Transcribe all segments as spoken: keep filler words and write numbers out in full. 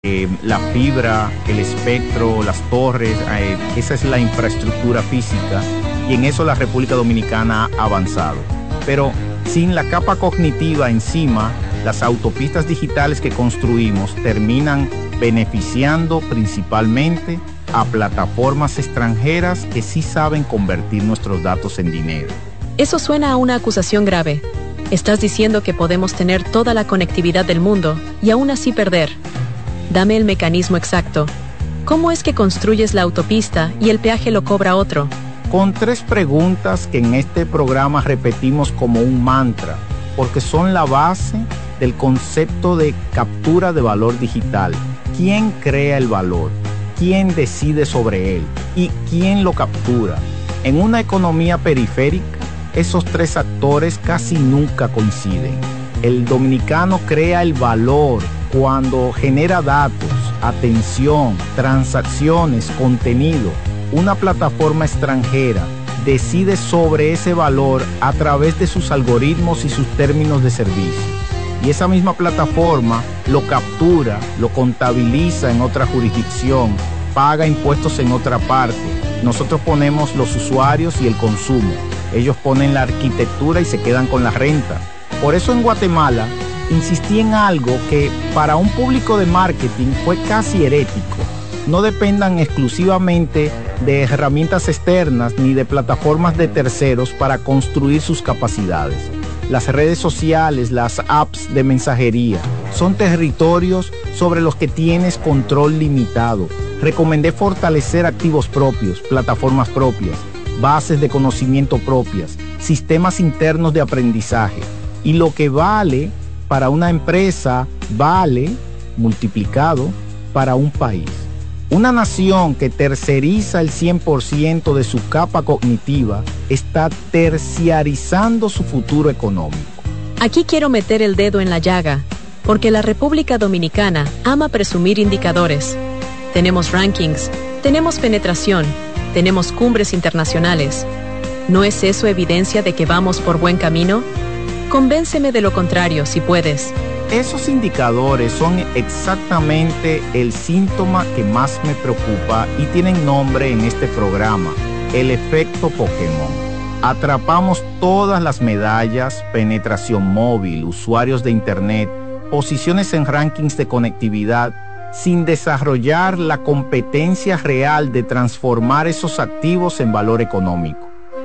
Eh, la fibra, el espectro, las torres, eh, esa es la infraestructura física y en eso la República Dominicana ha avanzado. Pero sin la capa cognitiva encima, las autopistas digitales que construimos terminan beneficiando principalmente a plataformas extranjeras que sí saben convertir nuestros datos en dinero. Eso suena a una acusación grave. Estás diciendo que podemos tener toda la conectividad del mundo y aún así perder. Dame el mecanismo exacto. ¿Cómo es que construyes la autopista y el peaje lo cobra otro? Con tres preguntas que en este programa repetimos como un mantra, porque son la base del concepto de captura de valor digital. ¿Quién crea el valor? ¿Quién decide sobre él? ¿Y quién lo captura? En una economía periférica, esos tres actores casi nunca coinciden. El dominicano crea el valor cuando genera datos, atención, transacciones, contenido. Una plataforma extranjera decide sobre ese valor a través de sus algoritmos y sus términos de servicio. Y esa misma plataforma lo captura, lo contabiliza en otra jurisdicción, paga impuestos en otra parte. Nosotros ponemos los usuarios y el consumo. Ellos ponen la arquitectura y se quedan con la renta. Por eso en Guatemala insistí en algo que para un público de marketing fue casi herético. No dependan exclusivamente de herramientas externas ni de plataformas de terceros para construir sus capacidades. Las redes sociales, las apps de mensajería, son territorios sobre los que tienes control limitado. Recomendé fortalecer activos propios, plataformas propias, bases de conocimiento propias, sistemas internos de aprendizaje. Y lo que vale para una empresa, vale multiplicado para un país. Una nación que terceriza el cien por ciento de su capa cognitiva está terciarizando su futuro económico. Aquí quiero meter el dedo en la llaga, porque la República Dominicana ama presumir indicadores. Tenemos rankings, tenemos penetración, tenemos cumbres internacionales. ¿No es eso evidencia de que vamos por buen camino? Convénceme de lo contrario, si puedes. Esos indicadores son exactamente el síntoma que más me preocupa y tienen nombre en este programa, el efecto Pokémon. Atrapamos todas las medallas, penetración móvil, usuarios de internet, posiciones en rankings de conectividad, sin desarrollar la competencia real de transformar esos activos en valor económico.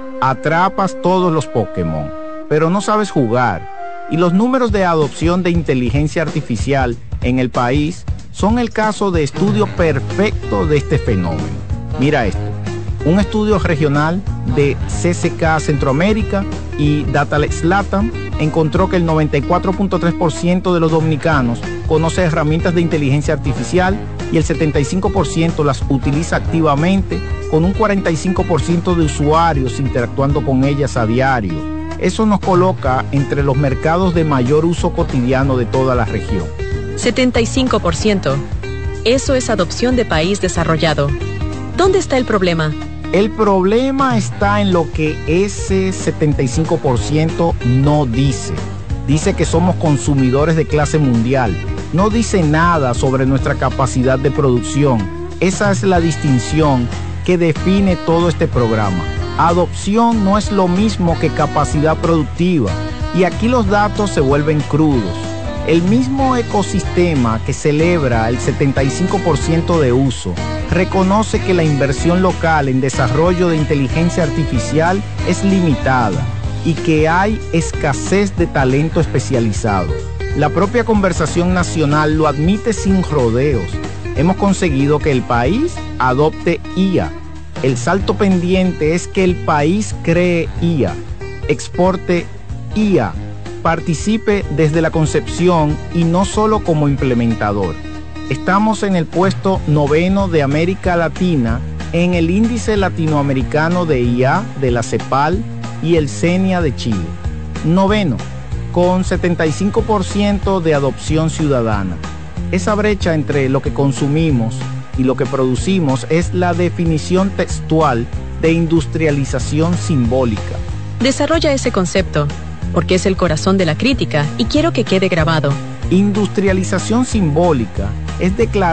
Atrapas todos los Pokémon, pero no sabes jugar. Y los números de adopción de inteligencia artificial en el país son el caso de estudio perfecto de este fenómeno. Mira esto, un estudio regional de C C K Centroamérica y Datalex Latam encontró que el noventa y cuatro punto tres por ciento de los dominicanos conoce herramientas de inteligencia artificial y el setenta y cinco por ciento las utiliza activamente, con un cuarenta y cinco por ciento de usuarios interactuando con ellas a diario. Eso nos coloca entre los mercados de mayor uso cotidiano de toda la región. setenta y cinco por ciento. Eso es adopción de país desarrollado. ¿Dónde está el problema? El problema está en lo que ese setenta y cinco por ciento no dice. Dice que somos consumidores de clase mundial. No dice nada sobre nuestra capacidad de producción. Esa es la distinción que define todo este programa. Adopción no es lo mismo que capacidad productiva, y aquí los datos se vuelven crudos. El mismo ecosistema que celebra el setenta y cinco por ciento de uso reconoce que la inversión local en desarrollo de inteligencia artificial es limitada y que hay escasez de talento especializado. La propia conversación nacional lo admite sin rodeos. Hemos conseguido que el país adopte I A. El salto pendiente es que el país cree I A, exporte I A, participe desde la concepción y no solo como implementador. Estamos en el puesto noveno de América Latina en el índice latinoamericano de I A de la CEPAL y el CENIA de Chile. Noveno, con setenta y cinco por ciento de adopción ciudadana. Esa brecha entre lo que consumimos y lo que producimos es la definición textual de industrialización simbólica. Desarrolla ese concepto, porque es el corazón de la crítica y quiero que quede grabado. Industrialización simbólica es declarar